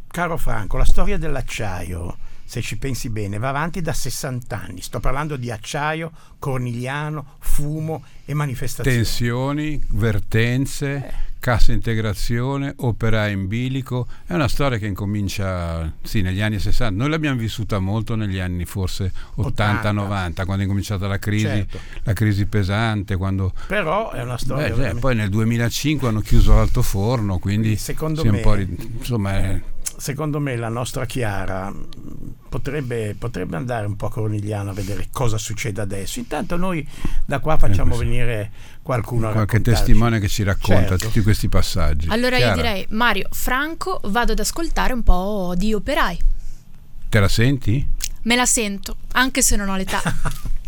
caro Franco, la storia dell'acciaio, se ci pensi bene, va avanti da 60 anni. Sto parlando di acciaio, Cornigliano, fumo e manifestazioni. Tensioni, vertenze, cassa integrazione, operai in bilico. È una storia che incomincia negli anni 60. Noi l'abbiamo vissuta molto negli anni forse 80-90, quando è cominciata la crisi, certo. La crisi pesante. Però è una storia. Poi nel 2005 hanno chiuso l'altoforno, quindi secondo me, secondo me la nostra Chiara potrebbe andare un po' a Cornigliano a vedere cosa succede adesso. Intanto noi da qua facciamo venire qualcuno a qualche raccontarci. testimone che ci racconta Certo. tutti questi passaggi. Allora Chiara, io direi, Mario, Franco, vado ad ascoltare un po' di operai. te la senti? Me la sento, anche se non ho l'età.